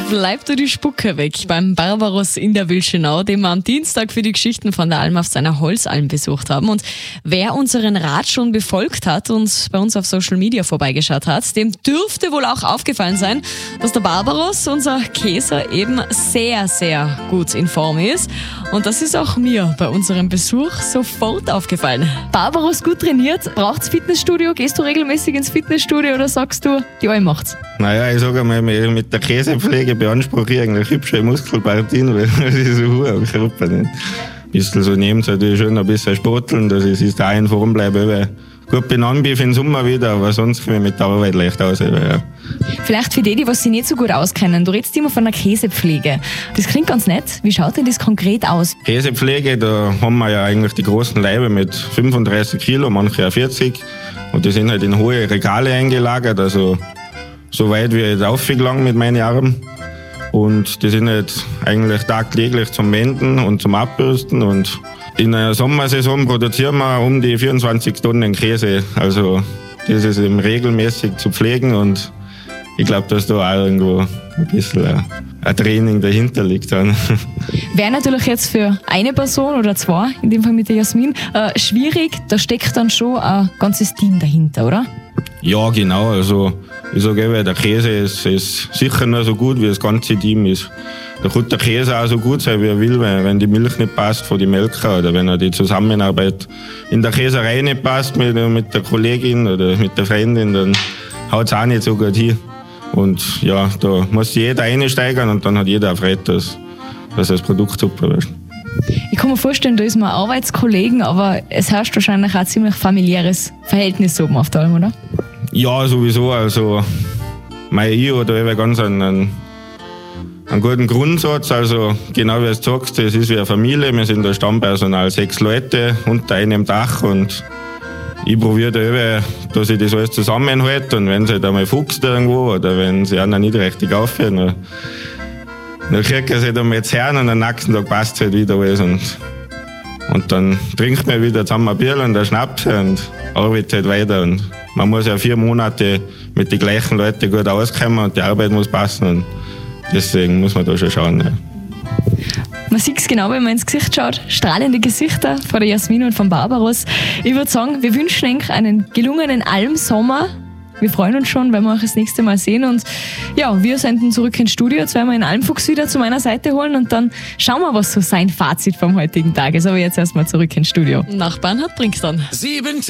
Bleib du die Spucke weg beim Barbaros in der Wilschenau, den wir am Dienstag für die Geschichten von der Alm auf seiner Holzalm besucht haben. Und wer unseren Rat schon befolgt hat und bei uns auf Social Media vorbeigeschaut hat, dem dürfte wohl auch aufgefallen sein, dass der Barbaros, unser Käser, eben sehr, sehr gut in Form ist. Und das ist auch mir bei unserem Besuch sofort aufgefallen. Barbaros gut trainiert, braucht's Fitnessstudio? Gehst du regelmäßig ins Fitnessstudio oder sagst du, die Alm macht's? Naja, ich sage mal, mit der Käsepflege beanspruche ich eigentlich hübsche Muskelpartien, weil das ist so hoch am Körper nicht. Ein bisschen so nebensächlich schön ein bisschen sporteln, dass ich da in Form bleibe. Weil gut bin anbief im Sommer wieder, aber sonst komme ich mit der Arbeit leicht aus. Ja. Vielleicht für die, was sich nicht so gut auskennen, du redest immer von der Käsepflege. Das klingt ganz nett. Wie schaut denn das konkret aus? Käsepflege, da haben wir ja eigentlich die großen Laibe mit 35 Kilo, manche auch 40. Und die sind halt in hohe Regale eingelagert, also so weit wie ich aufgelangt mit meinen Armen. Und die sind halt eigentlich tagtäglich zum Wenden und zum Abbürsten. Und in der Sommersaison produzieren wir um die 24 Tonnen Käse. Also das ist eben regelmäßig zu pflegen und ich glaube, dass da auch irgendwo ein bisschen ein Training dahinter liegt. Wäre natürlich jetzt für eine Person oder zwei, in dem Fall mit der Jasmin, schwierig. Da steckt dann schon ein ganzes Team dahinter, oder? Ja, genau. Also ich sage eben, der Käse ist sicher nur so gut, wie das ganze Team ist. Da kann der Käse auch so gut sein, wie er will, wenn die Milch nicht passt von den Melker oder wenn die Zusammenarbeit in der Käserei nicht passt mit der Kollegin oder mit der Freundin, dann haut es auch nicht so gut hin. Und ja, da muss jeder einsteigern und dann hat jeder auch Freude, dass das Produkt super ist. Ich kann mir vorstellen, da ist man Arbeitskollegen, aber es herrscht wahrscheinlich auch ein ziemlich familiäres Verhältnis oben auf der Alm, oder? Ja, sowieso. Also, ich habe da ganz einen guten Grundsatz. Also, genau wie du sagst, es ist wie eine Familie. Wir sind da Stammpersonal, 6 Leute unter einem Dach und ich probiere da eben, dass ich das alles zusammenhalte. Und wenn es halt einmal fuchst irgendwo oder wenn sie einer nicht richtig aufhören, dann kriegt er sich dann mal zu hören und am nächsten Tag passt es halt wieder alles. Und dann trinkt man wieder zusammen ein Bier und ein Schnaps und arbeitet halt weiter. Und man muss ja 4 Monate mit den gleichen Leuten gut auskommen und die Arbeit muss passen. Und deswegen muss man da schon schauen. Ja. Man sieht es genau, wenn man ins Gesicht schaut. Strahlende Gesichter von der Jasmin und von Barbaros. Ich würde sagen, wir wünschen euch einen gelungenen Almsommer. Wir freuen uns schon, wenn wir euch das nächste Mal sehen. Und ja, wir senden zurück ins Studio. Jetzt werden wir den Almfuchs wieder zu meiner Seite holen und dann schauen wir, was so sein Fazit vom heutigen Tag ist. Aber jetzt erstmal zurück ins Studio. Nach Bernhard Brinkstern.